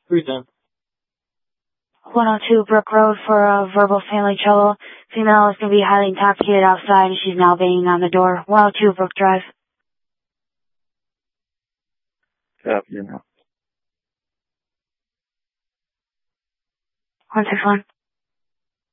310. 102 Brook Road for a verbal family trouble. Female is going to be highly intoxicated outside and she's now banging on the door. 102 Brook Drive. Copy now. 161.